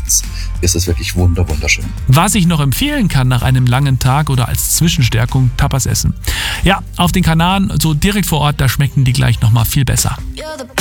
abends ist es wirklich wunderschön. Was ich noch empfehlen kann nach einem langen Tag oder als Zwischenstärkung, Tapas essen. Ja, auf den Kanaren, so direkt vor Ort, da schmecken die gleich nochmal viel besser. You're the